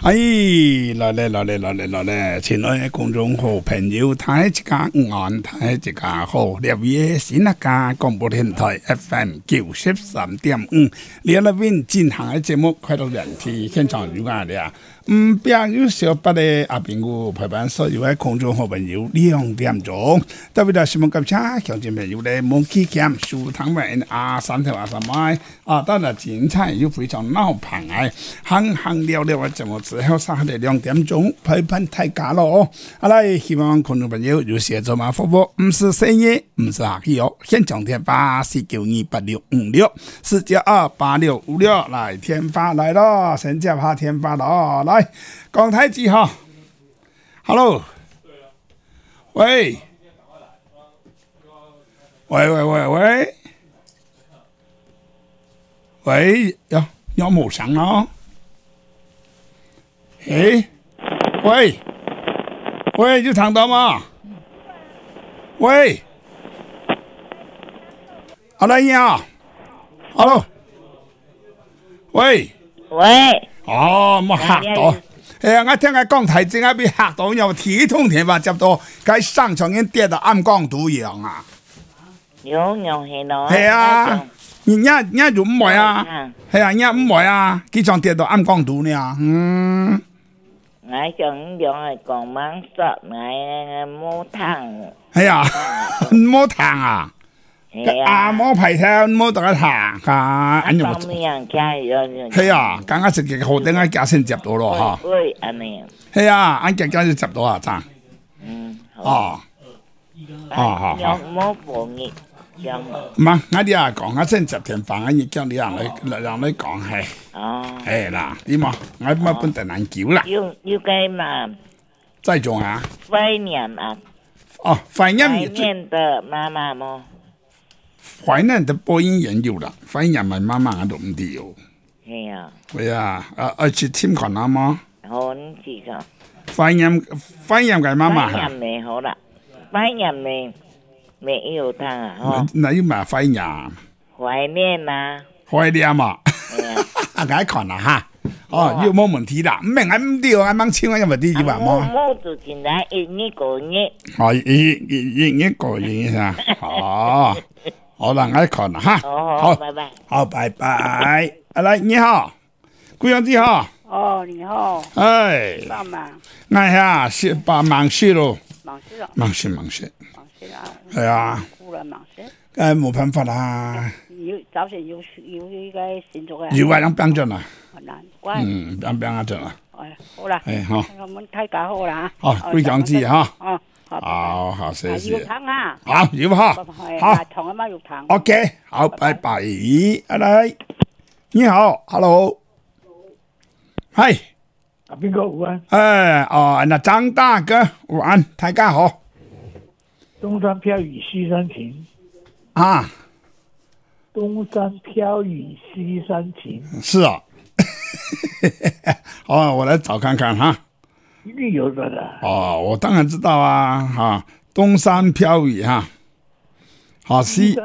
哎，來，親愛的觀眾好朋友，睇一家午安，睇一家好，列位新一家廣播電台 FM 93.5，列入邊進行嘅節目，快到兩天現場有啊咧。邊有小巴的阿朋友陪伴所有嘅觀眾好朋友2點鐘，特別係新聞及車強健朋友咧，冇期間數湯圓3條3麥當然精彩又非常鬧棚嘅，行聊嘅節目之後，三點2點鐘陪伴大家咯。嚟希望觀眾朋友有寫作嘛服務，唔是深夜，唔是下期哦，現場電話4928656 4928656嚟天發嚟咯，先接下天發咯，來講太子哈 ，Hello， 喂，有冇聲咯？喂，有聽到嗎？喂，阿來呀 ，Hello， 喂，冇嚇到。我聽佢講題正喺邊嚇到，又體通電話接到，佢上場已經跌到暗光圖樣啊！ 有係咯， 係啊，人就唔會啊，係啊，人唔會啊，佢仲跌到暗光圖呢， 我想用係講猛索，我冇糖。 係啊，冇糖啊！冇排頭，冇得個糖噶， 咁樣嘅係啊，剛剛食嘅好等我家先接到咯哈。 喂，阿妹。 係啊，我家就接到啊，咋？好。 有冇幫你講？ 唔係，我哋啊講，我先接電話，我要叫你讓你講係。係啦，點啊？我本地人叫啦。 要計嘛？ 再種啊？ 懷念啊！ 懷念的媽媽麼？ 懷念的播音員有啦，懷念咪媽媽我都唔知有。係啊，去添群啊嘛。 好，你知噶。 懷念嘅媽媽。 懷念未好啦，懷念未有湯啊。 那要咪懷念？ 懷念啊。 懷念嘛。我看啦哈。要冇問題啦，唔明我唔知我啱啱我有問題要話冇。 冇就現在一個月。 一個月啊。好啦，我看啦哈。 好，拜拜。 好，拜拜。來，你好，姑娘子好。 你好。 幫忙。 是幫忙事咯。忙事啊。 係啊。 哭了忙事。 冇辦法啦。 早前有一個新族嘅。 有啊，兩病症啦。 難怪。 兩病症啦。 好啦。 好。 我們睇架好啦。 好，姑娘子哈。好，謝謝。 肉糖啊！ 好，要哈。好， 糖啊嘛，肉糖。 OK， 好，拜拜。來，你好 ，Hello， 係。 邊個午安？ 那張大哥午安，大家好。 東山飄雨西山晴。東山飄雨西山晴。 是啊。我來找看看哈。 一定有的啦。 我當然知道啊，東山飄雨哈，西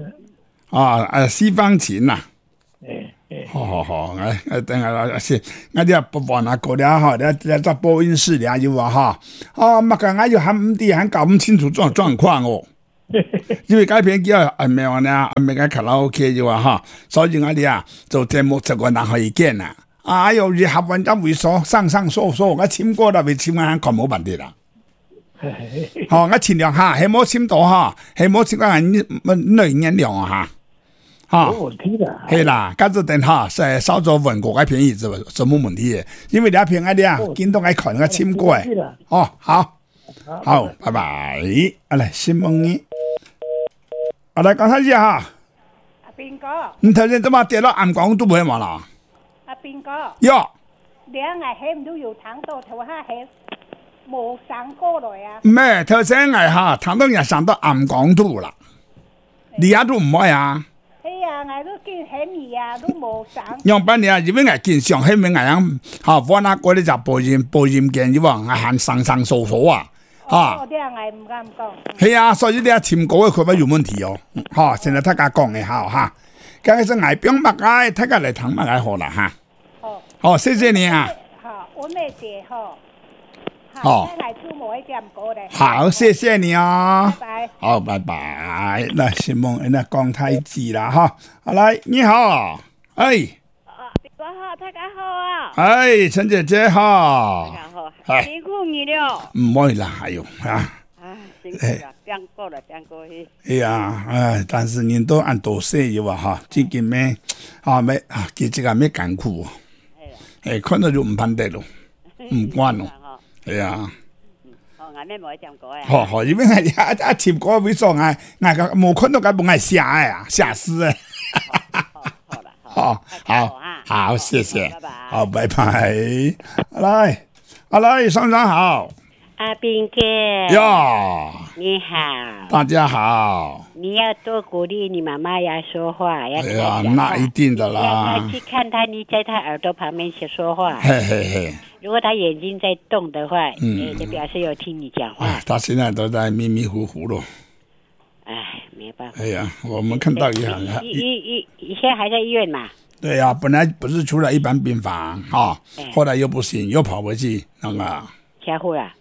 方晴呐。好，等下先，我哋不忘那個了哈，你做播音室了有啊哈，乜嘅我又還唔知，還搞唔清楚狀況哦。因為改編叫沒有呢，沒個卡拉 OK 有啊哈，所以我哋做節目這個人可以見啦。有日合運一會所上說，我簽過啦，未簽啱講冇問題啦。我簽兩下，係冇簽到哈，係冇簽過人年兩下。 冇問題的。 係啦，跟住等下，稍作文過改便宜就冇問題嘅，因為你一片嗰啲見到我看我簽過嘅。好，拜拜。嚟新聞呢？嚟講下先哈。 阿邊個？ 你頭先怎麼跌到暗光都冇嘛啦？ 阿邊個？ 喲， 兩ngày xem都要tháng到頭下係冇上過來啊？ 唔係頭先係tháng到日上到暗光度啦，你也都唔會啊？ 係啊，我都見喺面啊，都冇上。 樣板你因為我見上喺面樣我那個咧就播音鍵要話我喊上數啊。 啲人係唔敢講。 係啊，所以你簽稿佢咪有問題哦。現在大家講嘅哈。咁係外邊乜嘢，大家嚟談乜嘢好啦哈。好，謝謝你啊。 好。 我妹姐哈。 好， 来出门一点过嘞。 好，谢谢你哦。 拜拜。 好，拜拜。那新梦那讲太子啦哈。好来，你好，哎。 大哥好，大家好啊。 哎，陈姐姐好。 大家好，辛苦你了。 唔会啦，哎呦啊。 辛苦了，变过了，变过去。 哎呀，哎，但是人都按多说有啊哈，最近咩啊咩啊，其实个咩艰苦。哎，看到就唔攀得咯，唔惯咯。係啊， 我咩冇點過啊？ 好，因為一貼嗰位數嗌個冇看到嗰本係寫啊，寫詩啊。好，謝謝，好，拜拜。阿來，上好。 阿斌哥。 呀。 你好。 大家好。 你要多鼓勵你媽媽要說話，要哎呀，那一定的啦。 要去看她，你在她耳朵旁邊去說話。 嘿嘿嘿。 如果他眼睛在動的話，就表示有聽你講話。 他現在都在迷迷糊糊咯。 哎，沒辦法。 哎呀，我們看到一行， 現在還在醫院嘛？ 對呀，本來不是出了一般病房哈，後來又不行，又跑回去那個。 加護了。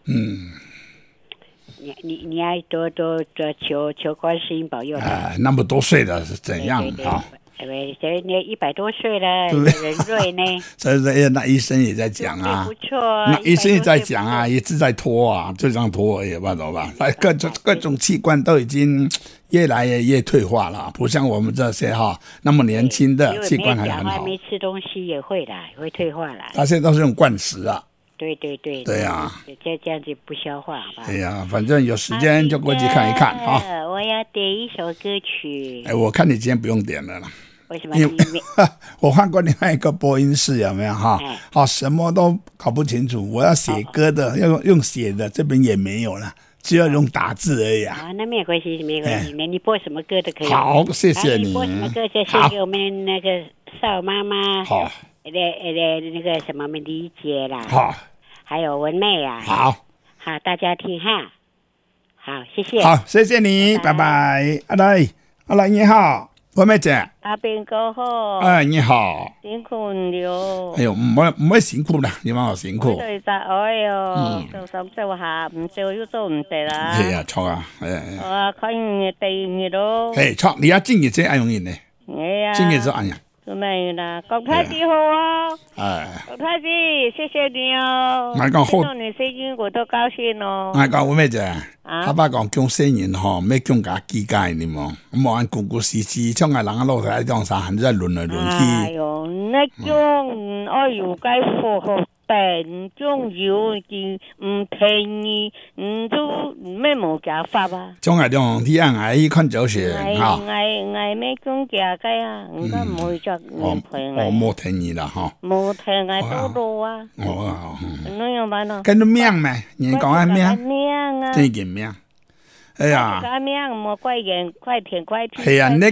你要多求觀世音保佑他。 那麼多歲了是怎樣哈？ 你100多歲了，人瑞呢？ 所以那醫生也在講啊， 不錯。 那醫生也在講啊，一直在拖啊，就這樣拖而已吧，懂吧？各種器官都已經越來越退化了，不像我們這些哈那麼年輕的器官還很好。 沒吃東西也會的，會退化了。 他現在都是用灌食啊。 對呀，這樣子不消化，好吧？ 哎呀，反正有時間就過去看一看啊。 我要點一首歌曲。 哎，我看你今天不用點了啦。 為什麼你？ 我換過另外一個播音室，有沒有哈？好，什麼都搞不清楚。我要寫歌的，要用寫的，這邊也沒有了，只要用打字而已啊。 啊，那沒關係，沒關係。你播什麼歌都可以。 好，謝謝你。 你播什麼歌就獻給我們那個邵媽媽。 好。 那個什麼李姐啦。 好。 還有文妹啊。 好。 好，大家聽哈。好，謝謝。 好，謝謝你，拜拜。阿來你好。文妹姐， 阿斌哥好。 哎，你好。 辛苦了。 哎呦，唔會辛苦啦，你媽好辛苦。 我對咋哎喲，做什做下，唔做又做唔得啦。 係啊，錯啊，係啊。 我看你對你咯。 係錯，你要正月先愛用人呢。 係啊。 正月就愛呀。 做咩啦？郭太子好啊！ 哎， 郭太子，謝謝你哦。 我講好， 聽到你聲音我都高興哦。 我講咩啫？阿爸講講新人吼，咩講假機界你冇，咁我按古古時時，將個人啊落台當啥，還在輪來輪去。 哎呦，那種哎呦，該符合定種有件唔聽你，都咩冇假法啊？ 將個兩天啊，去看早些哈。 我咩講假嘅啊？唔該唔會作唔聽我冇聽你啦哈。 冇聽我多多啊。 哦， 那樣辦咯？ 跟住命咩？人講係命。 命啊！ 真件命。哎呀。 個命冇快言快甜快甜。 係啊，你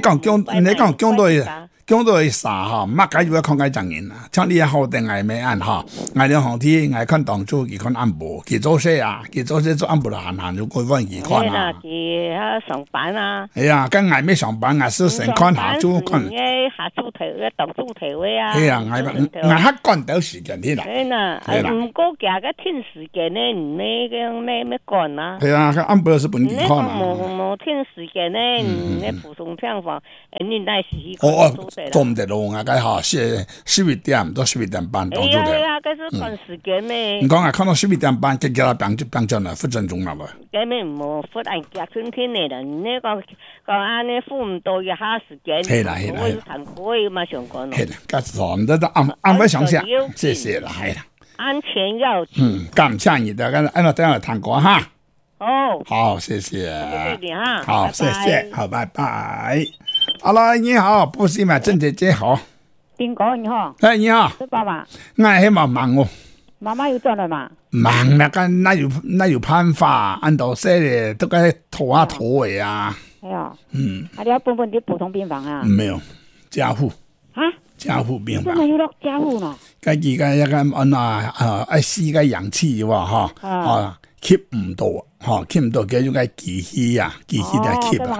講到啥哈？乜解要看解證人啊？像你好定係咩按哈？我哋行天，我看當初佢看按部，佢做些啊，佢做些做按部就閒就過翻佢看啊。 佢喺上班啊。 係啊，跟我咩上班啊？是成看下租看。 下租頭一當租頭位啊。 係啊，我黑趕到時間添啦。 係啦，唔過夾嘅天時間咧，唔咩趕啊。 係啊，按部是本地看啊。 冇天時間咧，唔咩普通票房，你那時做唔得咯，我計下11點到11點半當租頭。 係啊，嗰是趕時間咧。 唔講啊，看到11點半，佢叫他病進來，8分鐘啦喎。 咁咪唔忽然夾春天嚟啦，你講啱你付唔到一下時間，我會談可以嘛上講咯。 係啦，家常都安排上下，謝謝啦，係啦。 安全要緊。 感謝你的，按照這樣談過哈。好，謝謝。 謝謝你哈。 好，謝謝，好，拜拜。阿來你好，不是嘛？鄭姐姐好。 邊個你好？ 哎，你好。 是爸爸。 我係忙哦。 媽媽又轉來嘛？ 忙啦，那有辦法，按照說的都該拖啊拖的啊。 係啊。你要搬啲普通病房啊？ 沒有，加護。 啊？ 加護病房。 真係要落加護呢？ 佢而家一個愛吸個氧氣喎，吸唔到，吸唔到，佢用個機器啊，機器嚟吸啊。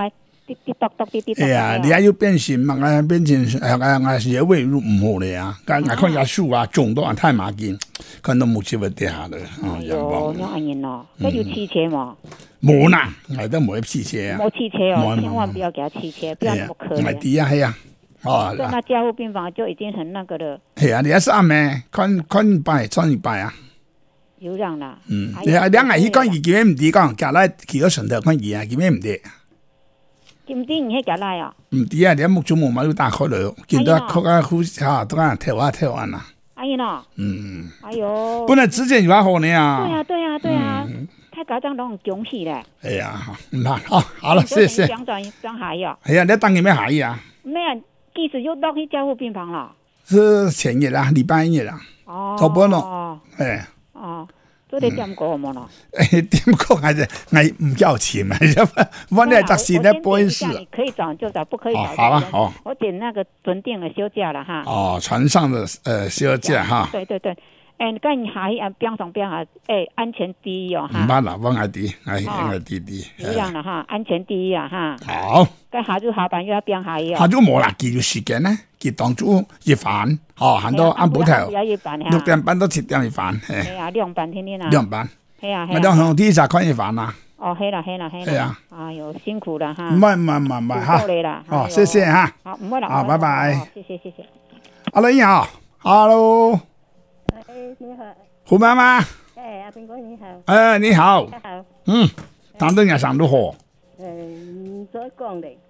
滴滴咚咚滴滴咚。 哎呀，你还要变形嘛？变成穴位入唔好咧啊！我看下树啊，种到太麻劲，看到木枝会跌下来。 哎呦，那安人咯，那有汽车嘛？ 冇啦，我都冇汽車啊。 冇汽車哦，千萬不要給他汽車，不要那麼可憐。 係啲啊，係啊。哦， 對，那加護病房就已經很那個了。 係啊，你一三咩？看拜，穿一拜啊。 有讓啦。 你兩個去講伊叫咩唔啲講，夾來去到順頭看伊啊，叫咩唔啲？ 今天你去夾來啊？ 唔啲啊，你木做冇買到大開了，見到曲啊好嚇，都啊跳啊啦。 哎呀喏。哎呦。 本來之前就好呢啊。 對啊。太家長都很恭喜咧。 哎呀，唔怕，好了，謝謝。 講下呀。 係啊，你當年咩下啊？ 咩？其實又到去加護病房啦。 是前日啦，禮拜日啦。 哦。 頭半咯。哎。 哦。都得點過冇咯？ 點過還是唔交錢嘛？我呢就是咧本事。 可以找就找，不可以找。 好啊，好。 我點那個準定的休假了哈。 哦，船上的休假哈。 對。跟下邊上邊下，安全第一哦哈。 唔怕啦，我係啲，係啲。 一樣啦哈，安全第一啊哈。 好。 跟下晝下班又要邊下一。 下晝冇啦，記住時間呢，佢當初一飯，行到晏晡頭，6點半到7點一飯。 係啊，2班天天啊。 2班。 係啊。 我哋向啲就看一飯啦。 哦，係啦。 係啊。 哎呦，辛苦了哈。 唔係哈。哦，謝謝哈。 好，唔該啦。 好，拜拜。 謝謝。 阿女你好 ，Hello。 你好。 胡媽媽。 阿炳哥你好。 你好。 好。 當到日上都好。 唔再講嚟。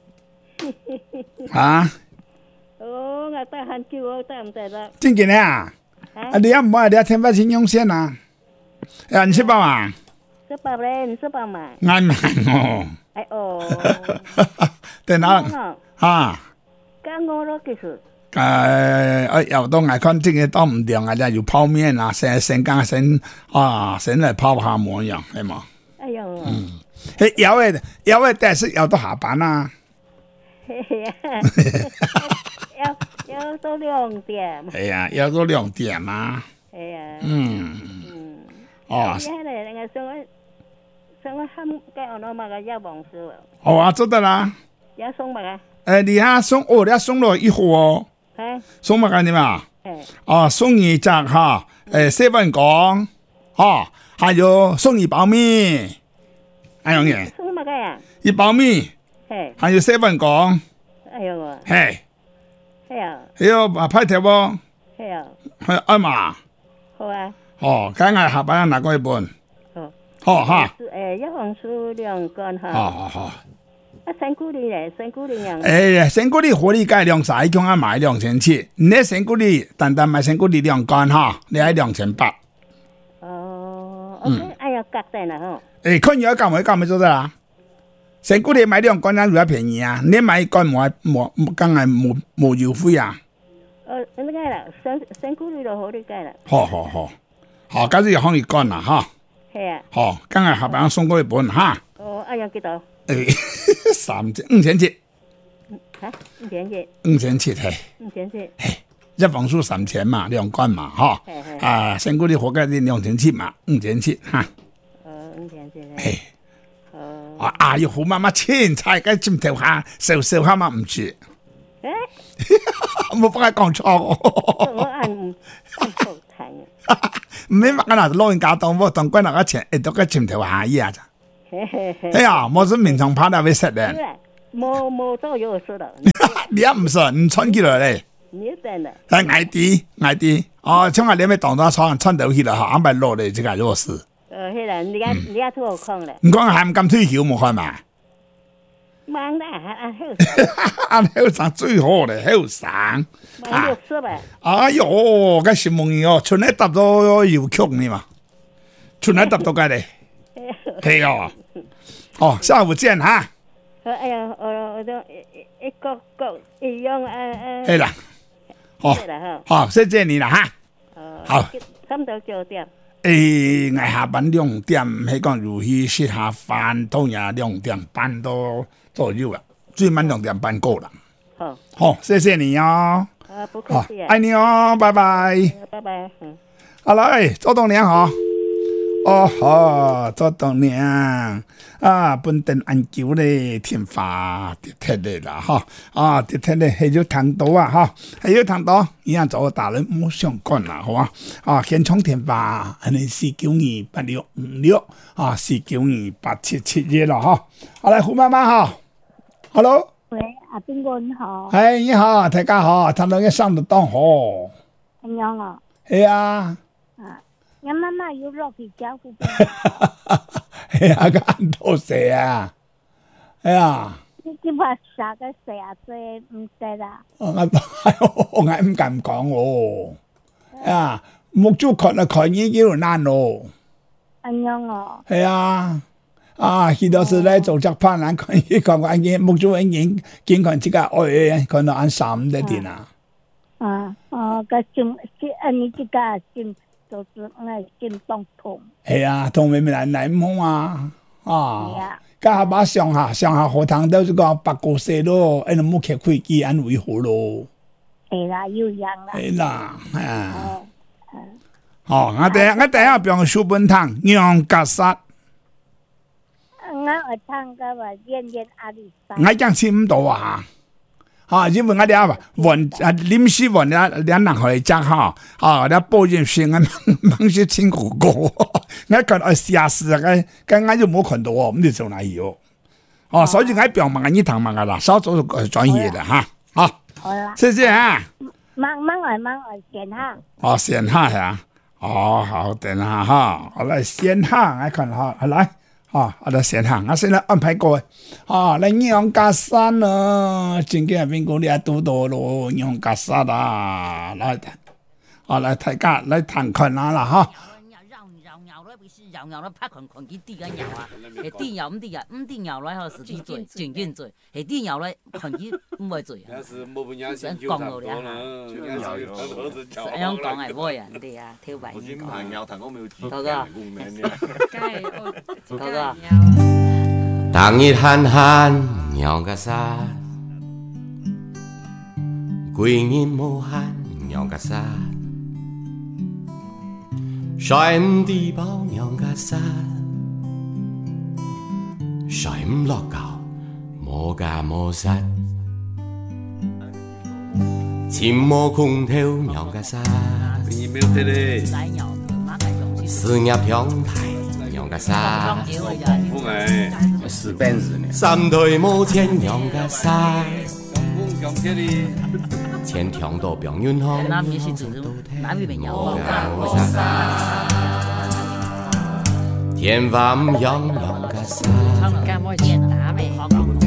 啊？ 我得很久，我得唔得啦？ 真嘅啊？你也唔好，你聽不清用線啊？你吃飽嘛？ 吃飽咧，你吃飽嘛？ 啱哦。 哎哦。 對啦。啊。 剛我咯，其實。 有當我看這個都唔掂啊！有泡麵啊，先嚟泡下馍樣，係嘛？ 哎呦。 有嘅，但是有到下班啦。 要到2點。 係啊，要到2點嘛。 係啊。 哦。 上個喊計我攞埋個藥王書。 好啊，做得啦。 要送埋啊？ 你下送你要送了1盒哦。送乜嘢嘛？送你隻哈，7分港，還有送你包米，哎樣嘢。 送乜嘢？ 一包米，還有7分港。 哎呦。 係。 係啊。 還有派條喎。 係啊。 係嘛？ 好啊。 梗係下班拿過一半。好哈。 一行書2乾哈。 好。 身骨力咧，身骨力樣。 身骨力火力計2講啊買2700，你身骨力單買身骨力2乾哈，你係2800。 哦，哎呀，隔定啦吼。 看有減咪做得啦。身骨力買2乾啊，如果便宜啊，你買1乾冇梗係冇油費啊。 咁解啦，身骨力就好啲計啦。 好，今日要幫你乾啦哈。 係啊。 好，今日下班送過一本哈。 哎呀，幾多 ？5700。 嚇？5700。 5700係。 5700。 一房書3000嘛，2乾嘛，身骨力活計啲2700嘛，5700哈。 5700。 要好媽媽千菜嘅尖頭下，笑下嘛唔住。冇幫佢講錯。 我按錯睇。 唔係乜嗱，老人家當我當歸那個錢，都個尖頭下依啊咋？哎呀，我是民眾拍到會識的。 冇都有說的。 你也唔信，唔穿起來咧。 你真的。 矮啲。像我哋咪當咗穿到起來嚇，啱咪落嚟這個弱勢。 係啦，你家都有空咧。 唔講係唔咁退休冇開嘛？ 忙啦， 後生最好咧，後生。 忙60吧。 哎呦，嗰時夢嘢哦，春嚟搭到要曲你嘛，春嚟搭到嘅咧。係哦。下午見哈。 哎呀，我都一個一樣係啦。好，謝謝你啦哈。好。 差唔多9點。 我下班2點，係講如去食下飯，當日2點半到左右啊，最晚2點半過啦。好，謝謝你哦。 不客氣啊。 愛你哦，拜拜。 拜拜。 好啦，周董你好。 哦吼，做当年啊，本地研究咧天花地铁咧啦，哈啊，地铁咧还有糖多啊，哈，还有糖多，一样做大人冇相干啦，好啊，啊，现充天花，安尼492656啊，492877啦，哈，好来胡妈妈哈 ，Hello， 喂，阿斌哥你好。 哎，你好，大家好，他那个上得当好， 你好啊。 係啊。 我媽媽要落去招呼俾係啊，個眼多蛇啊，係啊。 你叫話啥個蛇啊？這唔得啦。 我唔敢講喎。啊，木珠看啊看已經難咯。 咁樣哦。 係啊，啊，佢到時咧做隻攀欄看伊看個眼木珠已經見看這個愛看到眼3的點啊。 個針你這個針。就是愛進東通， 係啊，同妹妹來唔好啊，啊，家下把上下課堂都係講8個歲咯，誒，冇開會議安維護咯， 係啦，要樣啦， 係啦，啊，哦，我第一邊書本堂楊家殺， 我學堂個話演阿里山， 我講聽唔到啊。啊，因為我哋啊臨時問啊兩人去講哈，啊，你保險先啊，猛是聽過歌，我看到下事啊，我就冇看到哦，唔知做哪樣，哦，所以我表問你堂問啦，稍早就專業的哈，好， 好啦， 謝謝啊， 忙先下， 哦，先下呀，哦，好，等下哈，我來先下，我看哈，來。啊，我哋先行，我先來安排過。啊，嚟楊家山啊，真嘅邊個你也讀到咯，楊家山啊，來，啊來大家來談看下啦，哈。 搖來不是搖來拍看去地個搖啊，係地搖唔地搖，唔地搖來後是地做，真緊做，係地搖來看去唔會做啊。想講到咧嚇，想講係冇人哋啊，跳白煙講。哥哥，哥哥。 當日閒閒搖個沙，幾年無閒搖個沙。甩唔地包娘家山，甩唔落教冇家冇山，前冇空調娘家山，事業평台娘家山，三腿冇錢娘家山。前條到병윤巷，天vám陽陽嘅山。